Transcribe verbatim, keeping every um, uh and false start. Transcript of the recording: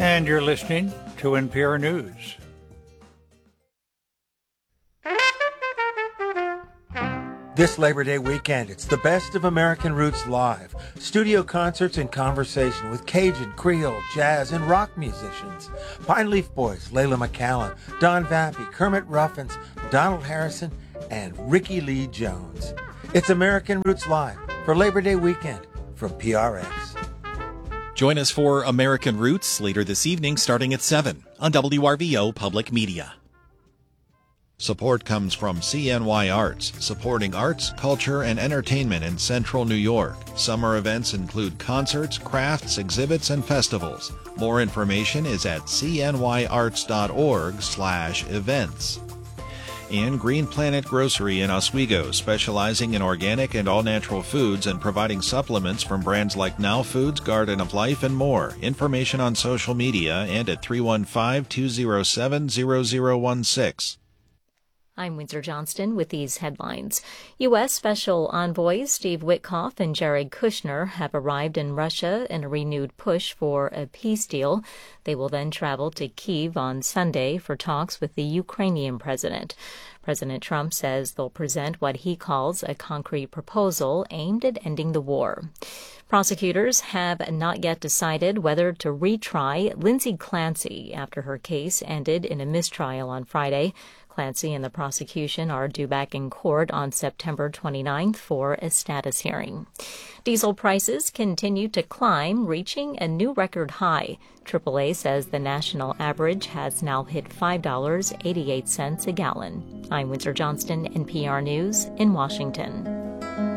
And you're listening to N P R News. This Labor Day weekend, it's the best of American Roots live. Studio concerts and conversation with Cajun, Creole, jazz, and rock musicians. Pine Leaf Boys, Layla McCallan, Don Vappy, Kermit Ruffins, Donald Harrison, and Ricky Lee Jones. It's American Roots Live for Labor Day weekend from P R X. Join us for American Roots later this evening starting at seven on W R V O Public Media. Support comes from C N Y Arts, supporting arts, culture, and entertainment in Central New York. Summer events include concerts, crafts, exhibits, and festivals. More information is at c n y arts dot org slash events. And Green Planet Grocery in Oswego, specializing in organic and all-natural foods and providing supplements from brands like Now Foods, Garden of Life, and more. Information on social media and at three one five, two oh seven, zero zero one six. I'm Windsor Johnston with these headlines. U S. Special Envoys Steve Witkoff and Jared Kushner have arrived in Russia in a renewed push for a peace deal. They will then travel to Kyiv on Sunday for talks with the Ukrainian president. President Trump says they'll present what he calls a concrete proposal aimed at ending the war. Prosecutors have not yet decided whether to retry Lindsay Clancy after her case ended in a mistrial on Friday. Clancy and the prosecution are due back in court on September twenty-ninth for a status hearing. Diesel prices continue to climb, reaching a new record high. triple A says the national average has now hit five dollars and eighty-eight cents a gallon. I'm Windsor Johnston, N P R News in Washington.